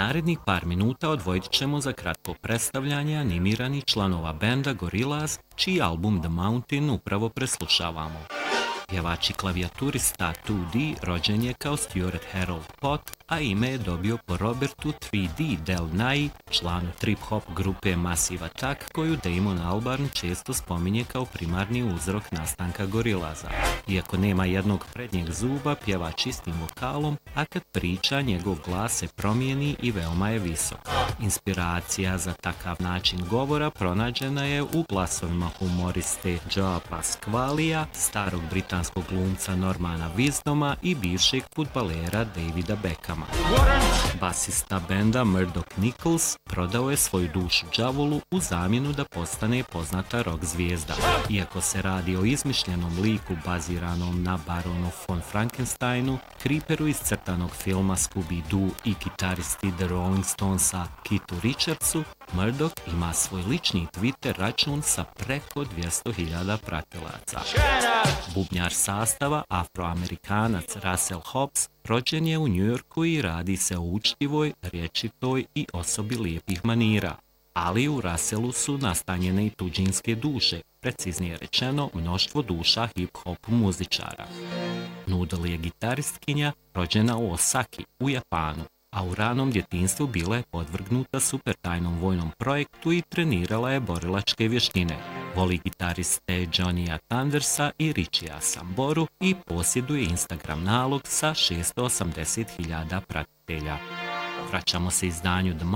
Narednih par minuta odvojit ćemo za kratko predstavljanje animiranih članova benda Gorillaz, čiji album The Mountain upravo preslušavamo. Pjevač i klavijaturista 2D rođen je kao Stuart Harold Pott, a ime je dobio po Robertu 3D Del Nye, članu trip-hop grupe Massive Attack, koju Damon Albarn često spominje kao primarni uzrok nastanka Gorillaza. Iako nema jednog prednjeg zuba, pjevač istim vokalom, a kad priča, njegov glas se promijeni i veoma je visok. Inspiracija za takav način govora pronađena je u glasovima humoriste Joea Pasqualija, starog britanskog glumca Normana Wisdoma i bivšeg fudbalera Davida Beckhama. Basista benda Murdoch Nichols prodao je svoju dušu đavolu u zamjenu da postane poznata rock zvijezda. Iako se radi o izmišljenom liku baziranom na baronu von Frankensteinu, Creeperu iz crtanog filma Scooby-Doo i kitaristi The Rolling Stonesa Keithu Richardsu, Murdoch ima svoj lični Twitter račun sa preko 200.000 pratilaca. Bubnjar sastava, Afroamerikanac Russell Hobbs, rođen je u Njujorku i radi se o učtivoj, rječitoj i osobi lijepih manira. Ali u Russellu su nastanjene i tuđinske duše, preciznije rečeno mnoštvo duša hip-hop muzičara. Noodle je gitaristkinja rođena u Osaki, u Japanu, a u ranom djetinjstvu bila je podvrgnuta super tajnom vojnom projektu i trenirala je borilačke vještine. Voli gitariste Johnnya Thundersa i Richija Samboru i posjeduje Instagram nalog sa 680.000 pratitelja. Vraćamo se izdanju The